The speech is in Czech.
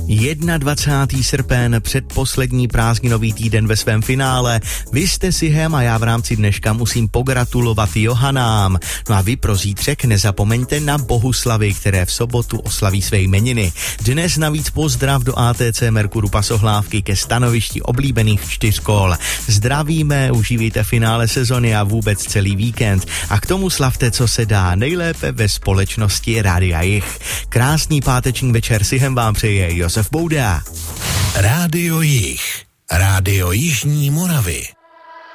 21. srpen, předposlední prázdninový týden ve svém finále. Vy jste Sihem a já v rámci dneška musím pogratulovat Johanám. No a vy pro zítřek nezapomeňte na Bohuslavy, které v sobotu oslaví své jmeniny. Dnes navíc pozdrav do ATC Merkuru Pasohlávky ke stanovišti oblíbených 4 kol. Zdravíme, užívejte finále sezony a vůbec celý víkend. A k tomu slavte, co se dá, nejlépe ve společnosti Rádia Jih. Krásný páteční večer Sihem vám přeje Josef Bouda. Rádio Jih, Rádio Jižní Moravy.